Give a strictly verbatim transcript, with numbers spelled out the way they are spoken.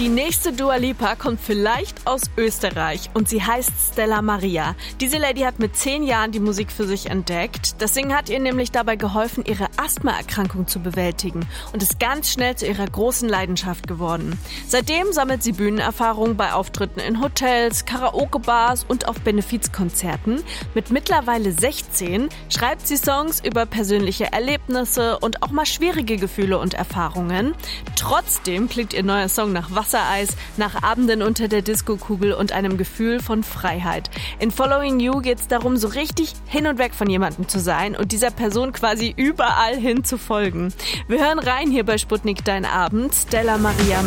Die nächste Dua Lipa kommt vielleicht aus Österreich und sie heißt Stella Maria. Diese Lady hat mit zehn Jahren die Musik für sich entdeckt. Das Singen hat ihr nämlich dabei geholfen, ihre Asthmaerkrankung zu bewältigen und ist ganz schnell zu ihrer großen Leidenschaft geworden. Seitdem sammelt sie Bühnenerfahrung bei Auftritten in Hotels, Karaoke-Bars und auf Benefizkonzerten. Mit mittlerweile sechzehn schreibt sie Songs über persönliche Erlebnisse und auch mal schwierige Gefühle und Erfahrungen. Trotzdem klingt ihr neuer Song nach Wassereis, nach Abenden unter der Diskokugel und einem Gefühl von Freiheit. In Following You geht es darum, so richtig hin und weg von jemandem zu sein und dieser Person quasi überall hin zu folgen. Wir hören rein hier bei Sputnik Dein Abend. Stella Maria